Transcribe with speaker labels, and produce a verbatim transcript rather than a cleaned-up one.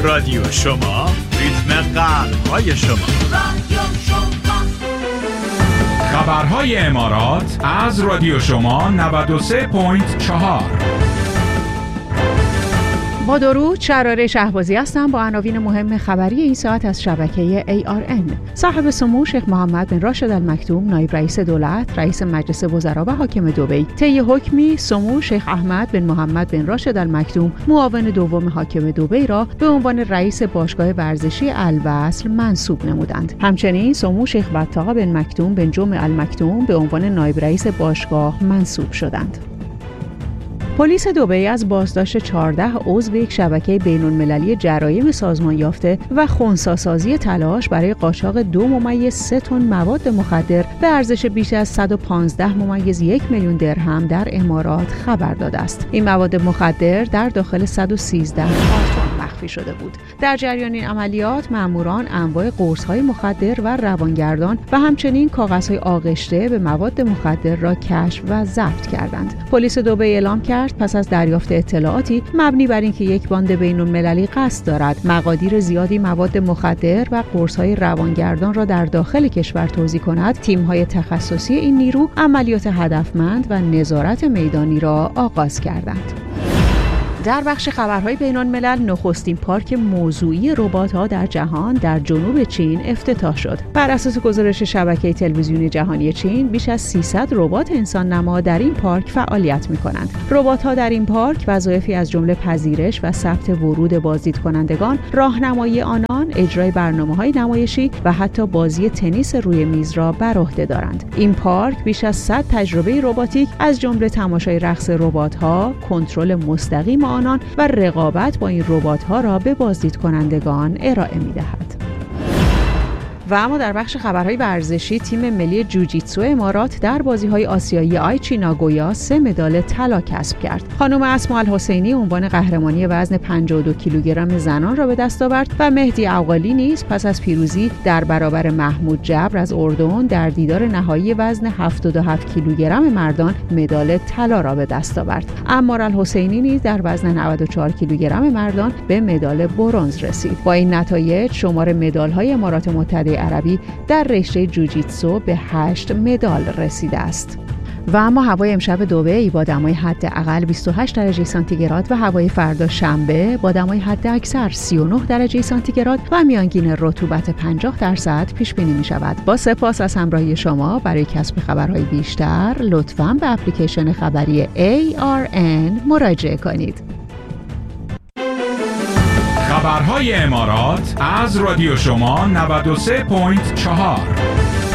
Speaker 1: رادیو شما، ریتم قلب‌های شما.
Speaker 2: رادیو شما.
Speaker 3: خبرهای امارات از رادیو شما نود و سه ممیز چهار.
Speaker 4: با درود، شراره شهبازی هستم با عناوین مهم خبری این ساعت از شبکه ای آر ان. صاحب سمو شیخ محمد بن راشد المکتوم، نایب رئیس دولت، رئیس مجلس وزرا و حاکم دبی، طی حکمی سمو شیخ احمد بن محمد بن راشد المکتوم، معاون دوم حاکم دبی را به عنوان رئیس باشگاه ورزشی الوصل منصوب نمودند. همچنین سمو شیخ بطاق بن مکتوم بن جمع المکتوم به عنوان نایب رئیس باشگاه منصوب شدند. پلیس دبی از بازداشت چهارده عضو یک شبکه بین‌المللی جرایم سازمان یافته و خنثی‌سازی تلاش برای قاچاق دو ممیز سه تن مواد مخدر به ارزش بیش از صد و پانزده ممیز یک میلیون درهم در امارات خبر داده است. این مواد مخدر در داخل صد و سیزده کارتن مخفی شده بود. در جریان این عملیات ماموران انواع قرص‌های مخدر و روانگردان و همچنین کاغذهای آغشته به مواد مخدر را کشف و ضبط کردند. پلیس دبی اعلام کرد پس از دریافت اطلاعاتی مبنی بر اینکه یک باند بین‌المللی قصد دارد مقادیر زیادی مواد مخدر و قرص‌های روانگردان را در داخل کشور توزیع کند، تیم‌های تخصصی این نیرو عملیات هدفمند و نظارت میدانی را آغاز کردند. در بخش خبرهای بین‌الملل، نخستین پارک موضوعی ربات‌ها در جهان در جنوب چین افتتاح شد. بر اساس گزارش شبکه تلویزیونی جهانی چین، بیش از سیصد ربات انسان نما در این پارک فعالیت می‌کنند. ربات‌ها در این پارک وظایفی از جمله پذیرش و ثبت ورود بازدید کنندگان، راهنمایی آنان، اجرای برنامه‌های نمایشی و حتی بازی تنیس روی میز را بر عهده دارند. این پارک بیش از صد تجربه رباتیک از جمله تماشای رقص ربات‌ها، کنترل مستقیم آنان و رقابت با این ربات‌ها را به بازدید کنندگان ارائه می‌دهد. و اما در بخش خبرهای ورزشی، تیم ملی جوجیتسو امارات در بازی‌های آسیایی آیچی ناگویا سه مدال طلا کسب کرد. خانم اسماء الحسینی عنوان قهرمانی وزن پنجاه و دو کیلوگرم زنان را به دست آورد و مهدی عقالی نیز پس از پیروزی در برابر محمود جبر از اردن در دیدار نهایی وزن هفتاد و هفت کیلوگرم مردان مدال طلا را به دست آورد. عمار الحسینی نیز در وزن نود و چهار کیلوگرم مردان به مدال برنز رسید. با این نتایج شمار مدال‌های امارات متحده عربی در رشته جوجیتسو به هشت مدال رسیده است. و اما هوای امشب دبی با دمای حداقل بیست و هشت درجه سانتیگراد و هوای فردا شنبه با دمای حداکثر سی و نه درجه سانتیگراد و میانگین رطوبت پنجاه درصد پیش بینی می شود. با سپاس از همراهی شما. برای کسب خبرهای بیشتر لطفاً به اپلیکیشن خبری ای آر ان مراجعه کنید.
Speaker 3: خبرهای امارات از رادیو شما نود و سه ممیز چهار.